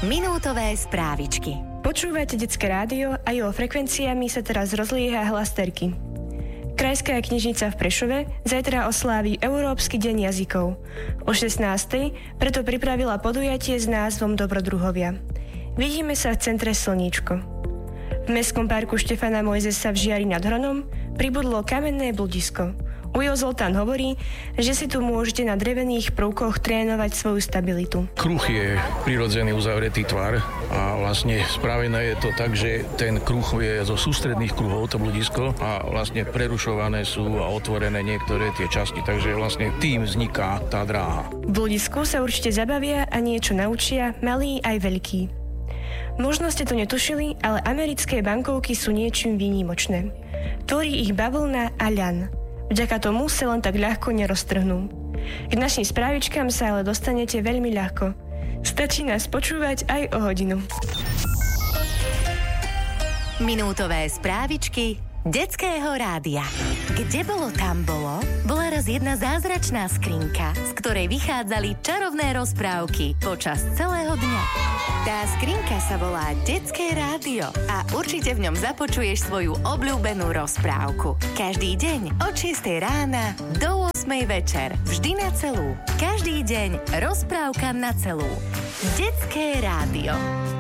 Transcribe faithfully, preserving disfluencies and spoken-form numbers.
Minútové správičky. Počúvate Detské rádio a jeho frekvenciami sa teraz rozlieha hlas Terky. Krajská knižnica v Prešove zajtra osláví Európsky deň jazykov. O šestnástej preto pripravila podujatie s názvom Dobrodruhovia. Vidíme sa v centre Slníčko. V Mestskom parku Štefana Mojzesa v Žiari nad Hronom pribudlo kamenné bludisko. Ujo Zoltán hovorí, že si tu môžete na drevených prvkoch trénovať svoju stabilitu. Kruh je prirodzený uzavretý tvar a vlastne spravené je to tak, že ten kruh je zo sústredných kruhov, to bludisko, a vlastne prerušované sú a otvorené niektoré tie časti, takže vlastne tým vzniká tá dráha. V bludisku sa určite zabavia a niečo naučia, malí aj veľkí. Možno ste to netušili, ale americké bankovky sú niečím výnimočné. Tvorí ich bavlna a ľan. Vďaka tomu sa len tak ľahko neroztrhnú. K našim správičkám sa ale dostanete veľmi ľahko. Stačí nás počúvať aj o hodinu. Minútové správičky Detského rádia. Kde bolo, tam bolo, bola raz jedna zázračná skrinka, z ktorej vychádzali čarovné rozprávky počas celého dňa. Tá skrinka sa volá Detské rádio a určite v ňom započuješ svoju obľúbenú rozprávku. Každý deň od šiestej rána do ôsmej večer. Vždy na celú. Každý deň rozprávka na celú. Detské rádio.